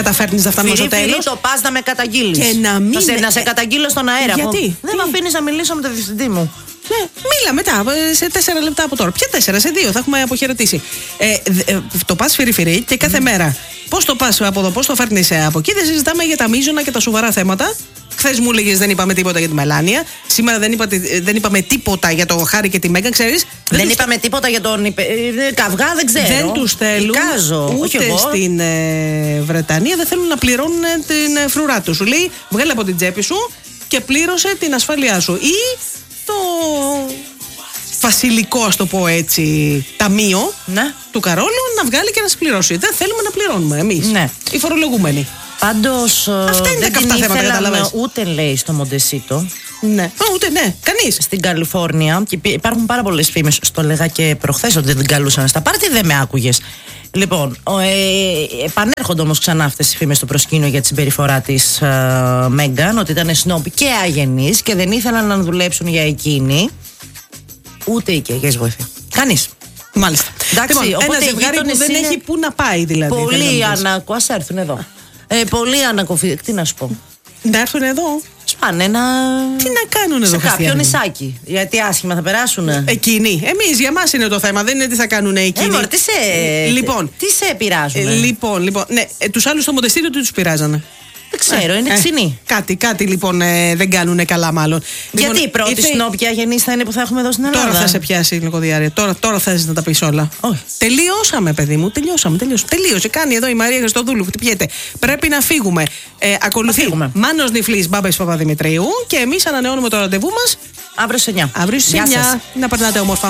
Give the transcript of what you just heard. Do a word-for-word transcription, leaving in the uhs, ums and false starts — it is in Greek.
καταφέρνεις να φτάνουμε στο τέλος. το πας να με καταγγείλεις. Και να μην. Να σε, να σε καταγγείλω στον αέρα. Γιατί? Δεν με αφήνεις να μιλήσω με τον διευθυντή μου. Ναι, μίλα μετά, σε τέσσερα λεπτά από τώρα. Ποια τέσσερα, σε δύο, θα έχουμε αποχαιρετήσει. Ε, ε, το πας φυρί-φυρί και κάθε mm. μέρα. Πώς το πας από εδώ, πώς το φέρνεις από εκεί. Δεν συζητάμε για τα μείζωνα και τα σοβαρά θέματα. Χθες μου έλεγες δεν είπαμε τίποτα για τη Μελάνια. Σήμερα δεν, είπα, δεν είπαμε τίποτα για το Χάρη και τη Μέγαν, ξέρεις. Δεν, δεν είπαμε τους... τίποτα για τον υπε... καυγά, δεν ξέρω. Δεν τους θέλουν. Εικάζω. Ούτε στην ε, Βρετανία δεν θέλουν να πληρώνουν την ε, φρουρά του. Σου λέει βγάλε από την τσέπη σου και πλήρωσε την ασφάλειά σου. Ή το βασιλικό, ας το πω έτσι, ταμείο ναι. του Καρόλου να βγάλει και να σπληρώσει. Δεν θέλουμε να πληρώνουμε εμείς. Ναι. Οι φορολογούμενοι. Πάντως αυτά είναι δεν τα καυτά θέματα, καταλαβαίνεις. Ούτε λέει στο Μοντεσίτο. Ναι. Α, ούτε ναι, κανείς. Στην Καλιφόρνια. Και υπάρχουν πάρα πολλές φήμες. Στο λέγα και προχθές ότι δεν την καλούσαν στα πάρτι, δεν με άκουγες. Λοιπόν, ε, επανέρχονται όμως ξανά αυτές οι φήμες στο προσκήνιο για τη συμπεριφορά της ε, Μέγαν, ότι ήταν σνόμπ και αγενής και δεν ήθελαν να δουλέψουν για εκείνη. Ούτε οικιακές βοήθεια. Κανείς. Μάλιστα. Εντάξει, λοιπόν, ένα ζευγάρι που δεν είναι... έχει πού να πάει δηλαδή. Πολύ ανακο... Ας έρθουν εδώ. Ε, πολύ ανακοφή. Τι να σου πω. Να έρθουν εδώ. Σπάνε να. Τι να κάνουν εδώ, σε κάποιο νησάκι. Γιατί άσχημα θα περάσουν. Εκείνοι. Εμείς, για μας είναι το θέμα. Δεν είναι τι θα κάνουν εκείνοι. Ε, τι σε. Λοιπόν. Τι σε πειράζουν. Ε, λοιπόν, λοιπόν. Ναι, ε, τους άλλους στο Μοντεστήριο τι τους πειράζανε. Δεν ξέρω, είναι ξινή. Ε, κάτι, κάτι λοιπόν ε, δεν κάνουν καλά, μάλλον. Γιατί λοιπόν, η πρώτη ήρθε... σνόπια γεννής θα είναι που θα έχουμε εδώ στην Ελλάδα. Τώρα θα σε πιάσει λίγο διάρκεια. Τώρα, τώρα θες να τα πεις όλα. Όχι. Τελειώσαμε, παιδί μου. Τελειώσαμε. τελειώσαμε. Τελείωσε. Κάνει εδώ η Μαρία Χριστοδούλου. Χτυπιέται. Πρέπει να φύγουμε. Ε, ακολουθεί Μάνος Νιφλής, Μπάμπης Παπαδημητρίου. Και εμείς ανανεώνουμε το ραντεβού μας αύριο στις εννιά. Αύριο στις εννιά. Να περνάτε όμορφα.